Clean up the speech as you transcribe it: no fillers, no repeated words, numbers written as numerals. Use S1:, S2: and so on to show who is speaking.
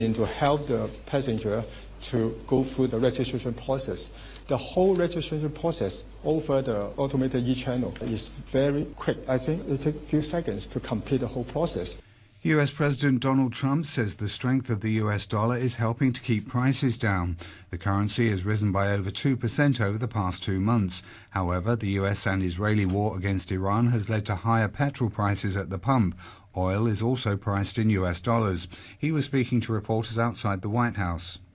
S1: and to help the passenger to go through the registration process. The whole registration process over the automated e-channel is very quick. I think it takes a few seconds to complete the whole process.
S2: US President Donald Trump says the strength of the US dollar is helping to keep prices down. The currency has risen by over 2% over the past 2 months. However, the US and Israeli war against Iran has led to higher petrol prices at the pump. Oil is also priced in US dollars. He was speaking to reporters outside the White House.